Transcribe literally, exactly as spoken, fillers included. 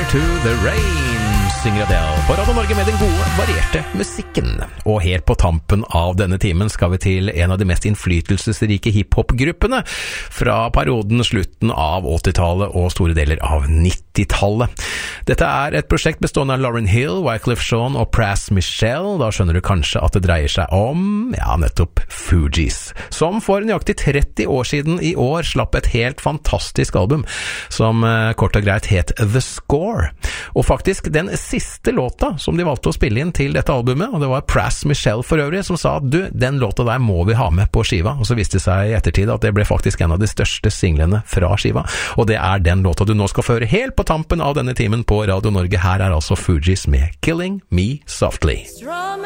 to the Rain, synger Adele på Radio Norge med den gode, varierte musikken. Og helt på tampen av denne timen skal vi til en av de mest innflytelsesrike hiphop-gruppene fra perioden slutten av åttitallet og store deler av nittitallet. Dette er et prosjekt bestående av Lauryn Hill, Wyclef Jean og Pras Michelle. Da skjønner du kanskje at det dreier seg om, ja, nettopp Fugees, som for nøyaktig tretti år siden i år slapp et helt fantastisk album, som eh, kort og greit het The Score. Og faktisk den siste låta som de valgte å spille inn til dette albumet, og det var Pras Michelle for øvrig som sa at du, den låta der må vi ha med på skiva, og så viste det seg i ettertid at det ble faktisk en av de største singlene fra skiva, og det er den låta du nå skal føre helt på tampen av denne timen på Radio Norge. Her er altså Fugees med Killing Me Softly.